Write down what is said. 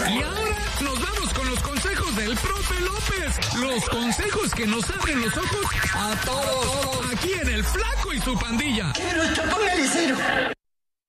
Y ahora nos vamos con los consejos del profe López. Los consejos que nos abren los ojos a todos. Aquí en El Flaco y su pandilla. ¡Pero póngale cero!